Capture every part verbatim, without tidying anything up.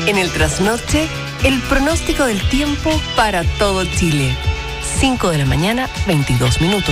En el trasnoche, el pronóstico del tiempo para todo Chile. cinco de la mañana, veintidós minutos.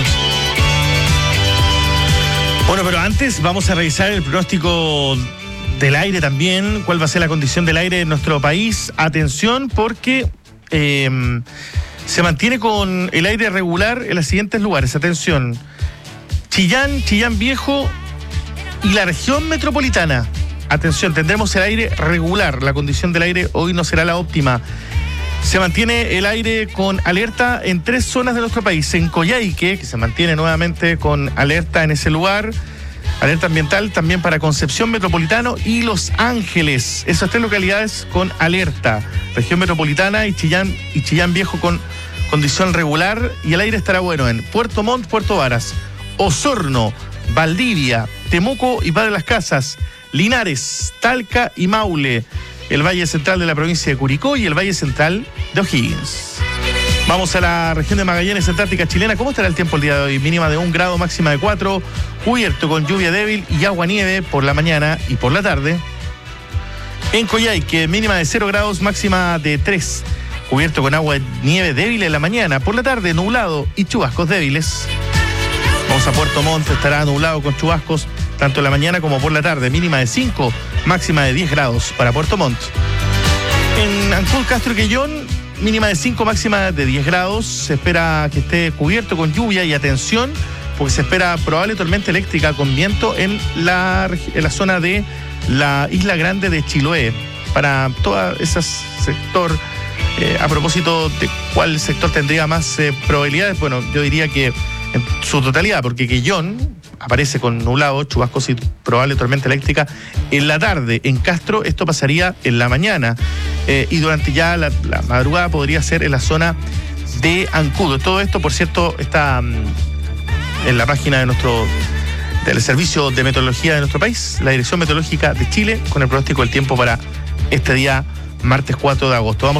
Bueno, pero antes vamos a revisar el pronóstico del aire también. ¿Cuál va a ser la condición del aire en nuestro país? Atención, porque eh, se mantiene con el aire regular en los siguientes lugares. Atención, Chillán, Chillán Viejo y la región metropolitana. Atención, tendremos el aire regular. La condición del aire hoy no será la óptima. Se mantiene el aire con alerta en tres zonas de nuestro país. En Coyhaique, que se mantiene nuevamente con alerta en ese lugar. Alerta ambiental también para Concepción Metropolitano y Los Ángeles. Esas tres localidades con alerta. Región Metropolitana y Chillán, y Chillán Viejo con condición regular. Y el aire estará bueno en Puerto Montt, Puerto Varas, Osorno, Valdivia, Temuco y Padre Las Casas, Linares, Talca y Maule, el Valle Central de la provincia de Curicó y el Valle Central de O'Higgins. Vamos a la región de Magallanes, Antártica chilena. ¿Cómo estará el tiempo el día de hoy? Mínima de un grado, máxima de cuatro, cubierto con lluvia débil y agua-nieve por la mañana y por la tarde. En Coyhaique, mínima de cero grados, máxima de tres, cubierto con agua-nieve débil en la mañana, por la tarde nublado y chubascos débiles. Vamos a Puerto Montt, estará nublado con chubascos tanto en la mañana como por la tarde, mínima de cinco, máxima de diez grados para Puerto Montt. En Ancud, Castro y Quellón, mínima de cinco, máxima de diez grados, se espera que esté cubierto con lluvia y atención, porque se espera probable tormenta eléctrica con viento en la, en la zona de la Isla Grande de Chiloé. Para todo ese sector, eh, a propósito de cuál sector tendría más eh, probabilidades, bueno, yo diría que en su totalidad, porque Quellón aparece con nublado, chubascos y probable tormenta eléctrica en la tarde. En Castro esto pasaría en la mañana eh, y durante ya la, la madrugada podría ser en la zona de Ancud. Todo esto, por cierto, está um, en la página de nuestro del Servicio de Meteorología de nuestro país, la Dirección Meteorológica de Chile, con el pronóstico del tiempo para este día martes cuatro de agosto. Vamos